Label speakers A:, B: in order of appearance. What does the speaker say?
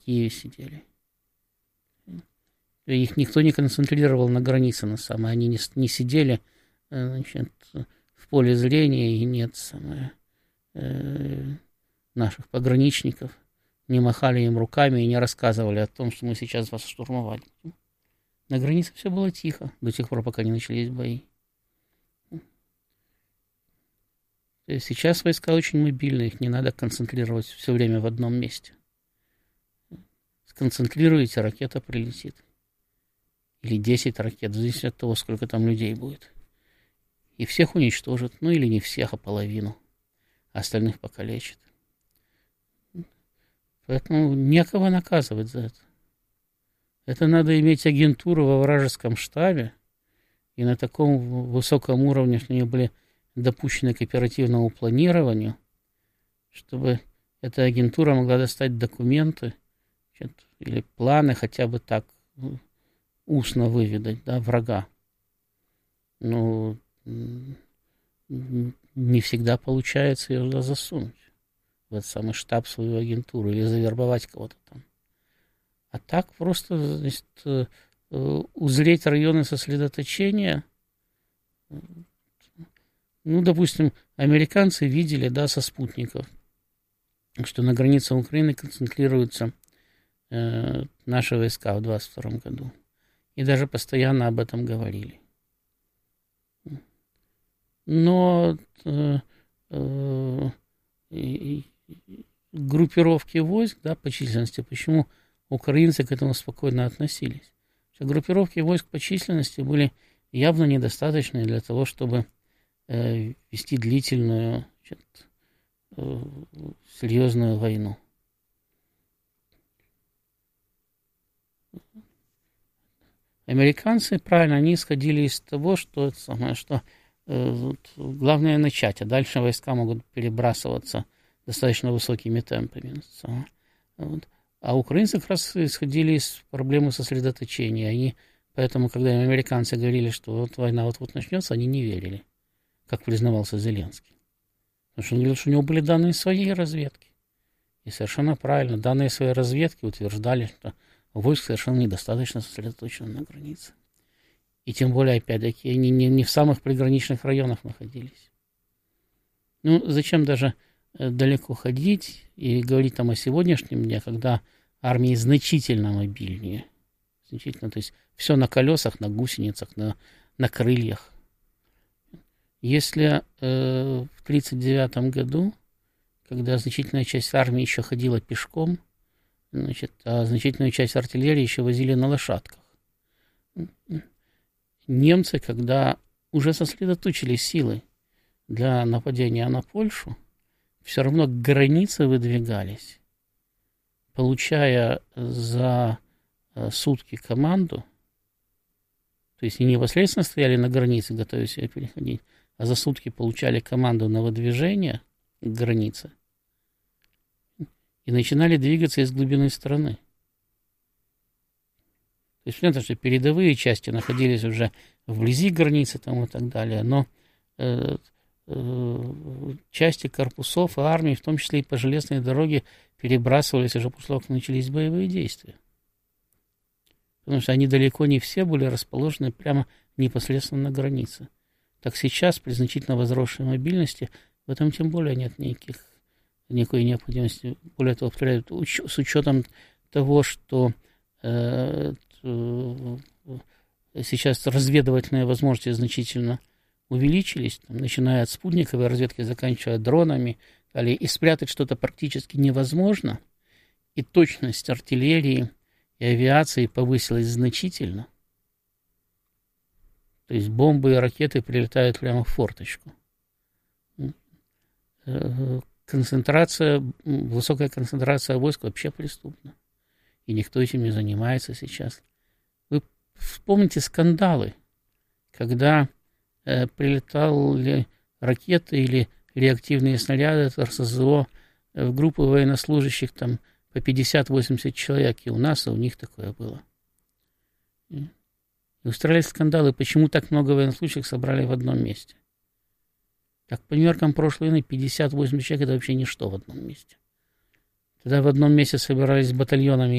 A: Киеве сидели. Их никто не концентрировал на границе, на самое. Они не сидели, значит, в поле зрения, и нет наших пограничников, не махали им руками и не рассказывали о том, что мы сейчас вас штурмовать будем. На границе все было тихо до тех пор, пока не начались бои. То есть сейчас войска очень мобильны, их не надо концентрировать все время в одном месте. Сконцентрируете, ракета прилетит. Или 10 ракет, зависит от того, сколько там людей будет. И всех уничтожат, ну или не всех, а половину. А остальных покалечат. Поэтому некого наказывать за это. Это надо иметь агентуру во вражеском штабе и на таком высоком уровне, что они были допущены к оперативному планированию, чтобы эта агентура могла достать документы или планы хотя бы так устно выведать, да, врага. Но не всегда получается ее туда засунуть, в этот самый штаб свою агентуру, или завербовать кого-то там. А так просто, значит, узреть районы сосредоточения. Ну, допустим, американцы видели, да, со спутников, что на границе Украины концентрируются наши войска в 2022 году. И даже постоянно об этом говорили. Но группировки войск, да, по численности, почему украинцы к этому спокойно относились? Что группировки войск по численности были явно недостаточны для того, чтобы вести длительную, серьезную войну. Американцы, правильно, они исходили из того, что главное начать, а дальше войска могут перебрасываться достаточно высокими темпами. А украинцы как раз исходили из проблемы сосредоточения. Они, поэтому, когда американцы говорили, что вот война вот-вот начнется, они не верили, как признавался Зеленский. Потому что он говорил, что у него были данные своей разведки. И совершенно правильно, данные своей разведки утверждали, что войск совершенно недостаточно сосредоточено на границе. И тем более, опять-таки, они не в самых приграничных районах находились. Ну, зачем даже далеко ходить и говорить там о сегодняшнем дне, когда армии значительно мобильнее. Значительно, то есть все на колесах, на гусеницах, на крыльях. Если в 1939 году, когда значительная часть армии еще ходила пешком, значит, а значительную часть артиллерии еще возили на лошадках. Немцы, когда уже сосредоточили силы для нападения на Польшу, все равно к границе выдвигались, получая за сутки команду, то есть не непосредственно стояли на границе, готовясь ее переходить, а за сутки получали команду на выдвижение к границе и начинали двигаться из глубины страны. То есть понятно, что передовые части находились уже вблизи границы там, и так далее, но части корпусов и армии, в том числе и по железной дороге, перебрасывались уже после того, как начались боевые действия. Потому что они далеко не все были расположены прямо непосредственно на границе. Так сейчас, при значительно возросшей мобильности, в этом тем более нет никакой необходимости. Более того, с учетом того, что сейчас разведывательные возможности значительно увеличились, там, начиная от спутниковой разведки, заканчивая дронами, далее, и спрятать что-то практически невозможно, и точность артиллерии и авиации повысилась значительно. То есть бомбы и ракеты прилетают прямо в форточку. Высокая концентрация войск вообще преступна. И никто этим не занимается сейчас. Вы вспомните скандалы, когда прилетали ракеты или реактивные снаряды от РСЗО в группы военнослужащих там по 50-80 человек. И у нас, и у них такое было. И устраивали скандалы, почему так много военнослужащих собрали в одном месте. Так, по меркам прошлой войны 50-80 человек — это вообще ничто в одном месте. Тогда в одном месте собирались батальонами